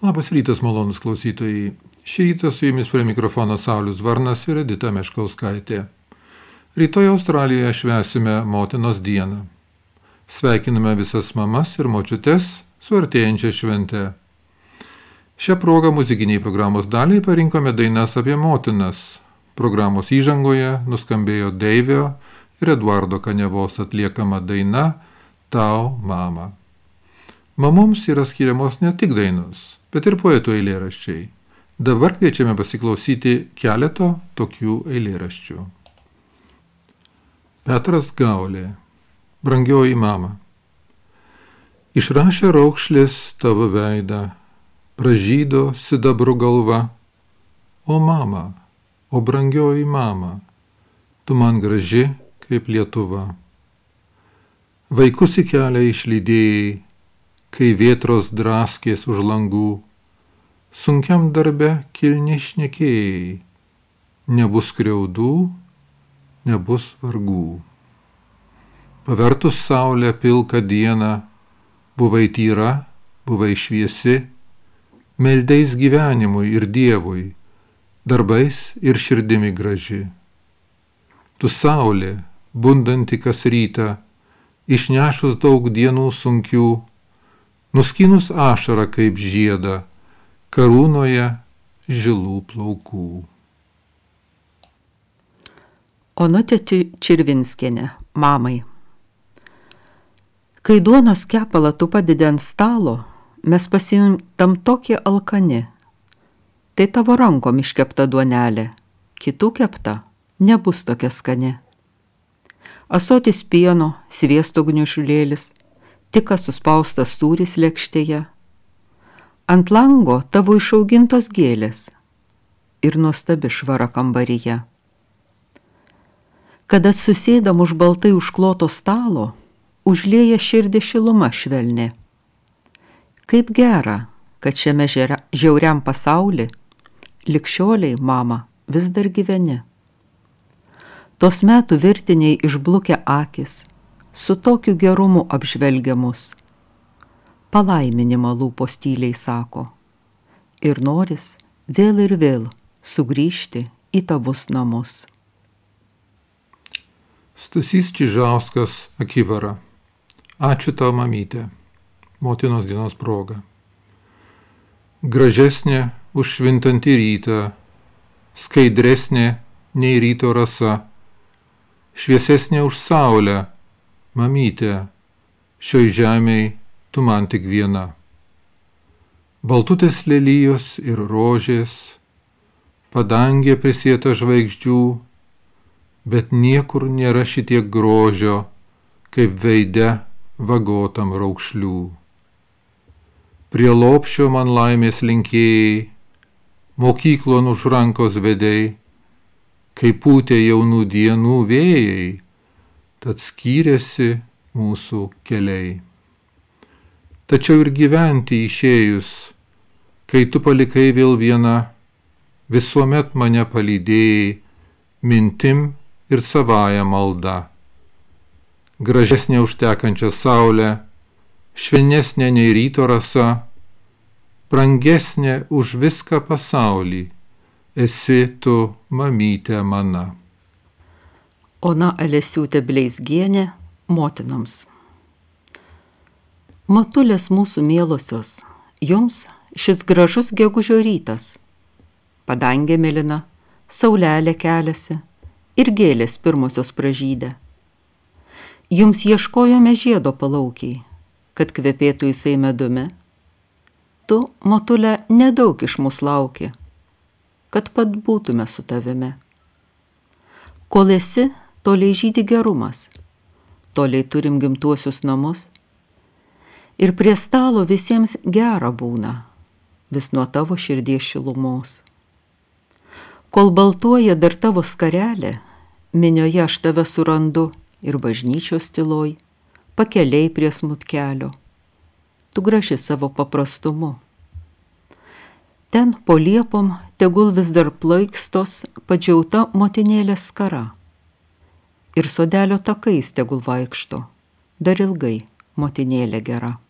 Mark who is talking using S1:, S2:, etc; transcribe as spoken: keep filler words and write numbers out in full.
S1: Labas rytas, malonus klausytojai. Šį rytą su jumis prie mikrofono Saulius Varnas ir Edita Meškauskaitė. Rytoj Australijoje švęsime Motinos dieną. Sveikiname visas mamas ir močiutes su artėjančia švente. Šią progą muzikiniai programos daliai parinkome dainas apie motinas. Programos įžangoje nuskambėjo Deivio ir Eduardo Kaniavos atliekama daina Tau, mama. Mamoms yra skiriamos ne tik dainos, bet ir poetų eilėraščiai. Dabar kviečiame pasiklausyti keleto tokių eilėraščių. Petras Gaulė. Brangioji mama. Išrašė raukšlės tavo veidą, pražydo sidabru galva. O mama, o brangioji mama, tu man graži kaip Lietuva. Vaikus į kelią išlydėjai, kai vėtros draskės už langų, sunkiam darbe kilni šnekėjai, nebus skriaudų, nebus vargų. Pavertus saulę pilką dieną, buvai tyra, buvai šviesi, meldeis gyvenimui ir Dievui, darbais ir širdimi graži. Tu saulė, bundanti kas rytą, išnešus daug dienų sunkių, nuskynus ašarą kaip žiedą, karūnoje žilų plaukų.
S2: Onutė Čirvinskienė, mamai. Kai duonos kepalą tu padedi ant stalo, mes pasijuntam tokie alkani. Tai tavo rankom iškepta duonelė, kitų kepta nebus tokia skani. Asotis pieno, sviesto gniužulėlis, tik suspaustas sūris lėkštėje. Ant lango tavo išaugintos gėlės ir nuostabi švara kambaryje. Kada susėdam už baltai užkloto stalo, užlieja širdį šiluma švelni. Kaip gera, kad šiame žiauriam pasauly likščioliai, mama, vis dar gyveni. Tos metų virtiniai išblukę akis, su tokiu gerumu apžvelgiamus. Palaiminimą lūpos tyliai sako. Ir noris vėl ir vėl sugrįžti į tavus namus.
S1: Stasys Čižauskas, Akivara. Ačiū tau, mamytė. Motinos dienos proga. Gražesnė už švintantį rytą, skaidresnė nei ryto rasa, šviesesnė už saulę, mamytė, šioj žemėj tu man tik viena. Baltutės lelijos ir rožės, padangė prisėta žvaigždžių, bet niekur nėra šitiek grožio, kaip veide vagotam raukšlių. Prie lopšio man laimės linkėjai, mokyklon už rankos vedei, kai pūtė jaunų dienų vėjai, tad skyrėsi mūsų keliai. Tačiau ir gyventi išėjus, kai tu palikai vėl viena, visuomet mane palydėjai mintim ir savąją maldą. Gražesnė už tekančią saulę, švelnesnė nei ryto rasa, brangesnė už viską pasaulį, esi tu, mamytė mana.
S2: Ona Alesiūtė Bleizgienė, motinoms. Matulės mūsų mielosios, jums šis gražus gegužio rytas. Padangė mėlyna, saulelė keliasi ir gėlės pirmosios pražydė. Jums ieškojome žiedo palaukiai, kad kvepėtų jisai medumi. Tu, motulė, nedaug iš mūsų lauki, kad pat būtume su tavimi. Kol esi, toliai žydi gerumas, toliai turim gimtuosius namus. Ir prie stalo visiems gera būna, vis nuo tavo širdies šilumos. Kol baltuoja dar tavo skarelė, minioje aš tave surandu ir bažnyčios tyloj, pakeliai prie smutkelio. Tu graži savo paprastumu. Ten po liepom tegul vis dar plaikstos padžiauta motinėlės skara. Ir sodelio takais tegul vaikšto, dar ilgai motinėlė gera.